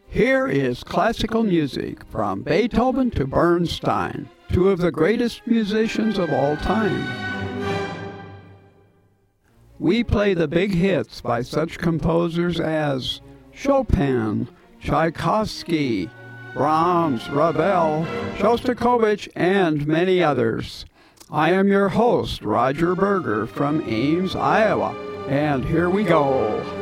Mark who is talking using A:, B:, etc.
A: Here is classical music from Beethoven to Bernstein, two of the greatest musicians of all time. We play the big hits by such composers as Chopin, Tchaikovsky, Brahms, Ravel, Shostakovich, and many others. I am your host, Roger Berger from Ames, Iowa, and here we go.